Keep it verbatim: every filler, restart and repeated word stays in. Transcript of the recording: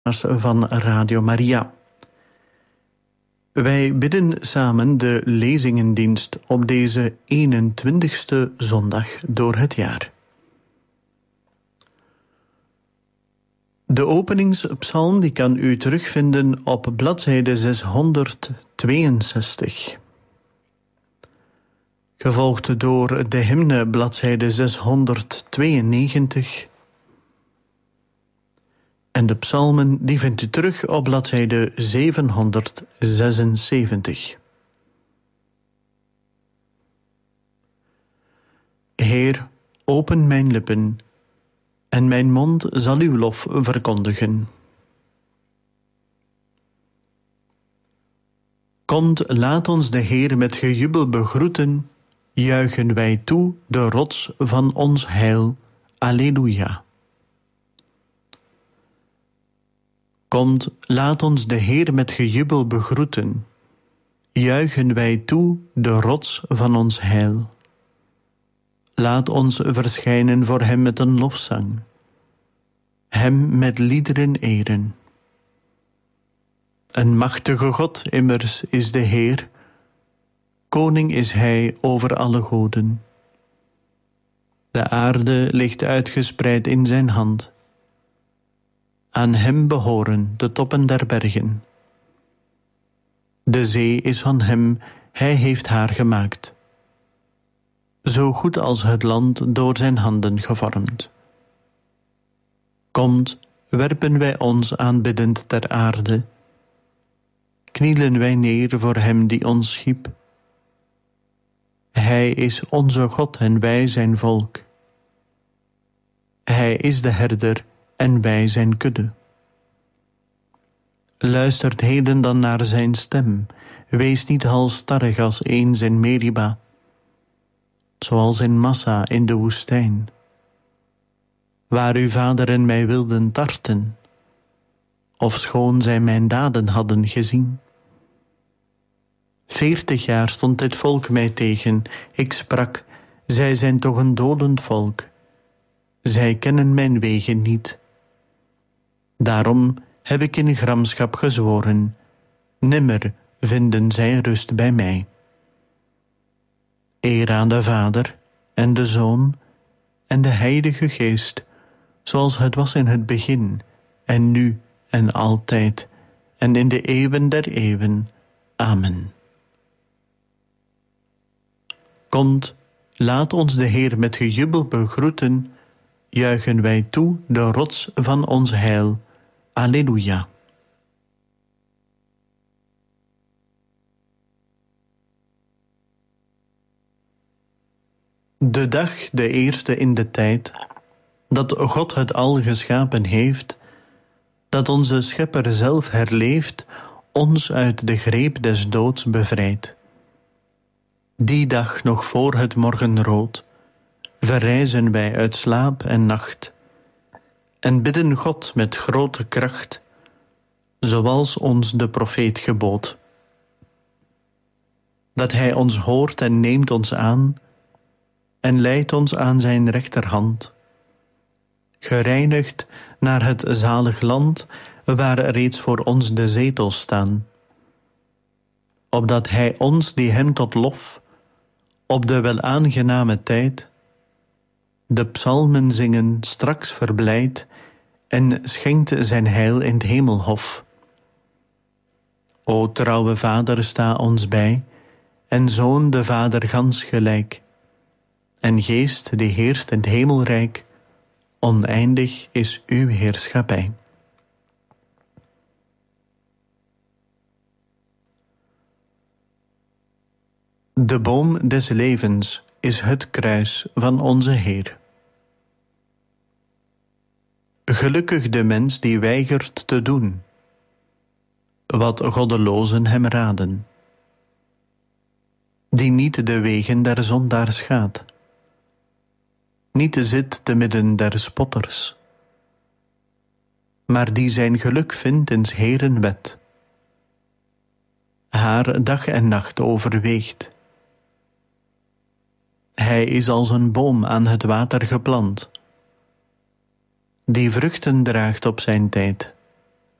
van Radio Maria. Wij bidden samen de lezingendienst op deze eenentwintigste zondag door het jaar. De openingspsalm die kan u terugvinden op bladzijde zeshonderdtweeënzestig. Gevolgd door de hymne bladzijde zeshonderdtweeënnegentig. En de psalmen die vindt u terug op bladzijde zevenhonderdzesenzeventig. Heer, open mijn lippen, en mijn mond zal uw lof verkondigen. Komt, laat ons de Heer met gejubel begroeten, juichen wij toe de rots van ons heil. Alleluia. Komt, laat ons de Heer met gejubel begroeten, juichen wij toe de rots van ons heil. Laat ons verschijnen voor hem met een lofzang, hem met liederen eren. Een machtige God immers is de Heer, koning is hij over alle goden. De aarde ligt uitgespreid in zijn hand. Aan hem behoren de toppen der bergen. De zee is van hem, hij heeft haar gemaakt. Zo goed als het land door zijn handen gevormd. Komt, werpen wij ons aanbiddend ter aarde. Knielen wij neer voor hem die ons schiep. Hij is onze God en wij zijn volk. Hij is de herder en wij zijn kudde. Luistert heden dan naar zijn stem, wees niet halsstarrig als eens in Meriba, zoals in Massa in de woestijn, waar uw vaderen mij wilden tarten, ofschoon zij mijn daden hadden gezien. Veertig jaar stond dit volk mij tegen, ik sprak, zij zijn toch een dodend volk, zij kennen mijn wegen niet. Daarom heb ik in gramschap gezworen, nimmer vinden zij rust bij mij. Eer aan de Vader en de Zoon en de Heilige Geest, zoals het was in het begin, en nu en altijd, en in de eeuwen der eeuwen. Amen. Komt, laat ons de Heer met gejubel begroeten, juichen wij toe de rots van ons heil. Alleluia. De dag, de eerste in de tijd, dat God het al geschapen heeft, dat onze Schepper zelf herleeft, ons uit de greep des doods bevrijdt. Die dag nog voor het morgenrood, verrijzen wij uit slaap en nacht, en bidden God met grote kracht, zoals ons de profeet gebood. Dat hij ons hoort en neemt ons aan, en leidt ons aan zijn rechterhand, gereinigd naar het zalig land, waar reeds voor ons de zetels staan. Opdat hij ons, die hem tot lof, op de welaangename tijd, de psalmen zingen straks verblijd, en schenkt zijn heil in het hemelhof. O trouwe Vader, sta ons bij, en Zoon de Vader gans gelijk, en Geest die heerst in het hemelrijk, oneindig is uw heerschappij. De boom des levens is het kruis van onze Heer. Gelukkig de mens die weigert te doen wat goddelozen hem raden, die niet de wegen der zondaars gaat, niet zit te midden der spotters, maar die zijn geluk vindt in 's Heeren wet, haar dag en nacht overweegt. Hij is als een boom aan het water geplant, die vruchten draagt op zijn tijd,